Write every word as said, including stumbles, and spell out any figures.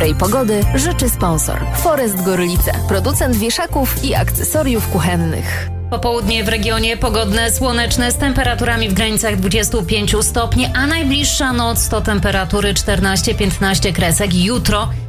Dobrej pogody życzy sponsor Forest Gorlice, producent wieszaków i akcesoriów kuchennych. Popołudnie w regionie pogodne, słoneczne z temperaturami w granicach dwadzieścia pięć stopni, a najbliższa noc to temperatury czternaście piętnaście kresek. Jutro